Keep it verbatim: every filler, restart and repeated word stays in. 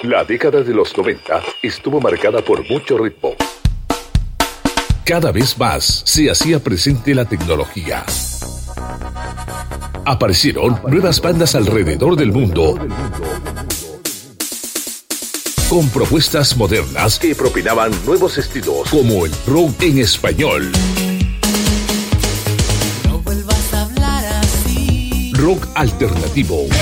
La década de los noventa estuvo marcada por mucho ritmo. Cada vez más se hacía presente la tecnología. Aparecieron nuevas bandas alrededor del mundo con propuestas modernas que propinaban nuevos estilos, como el rock en español. No vuelvas a hablar así. Rock alternativo.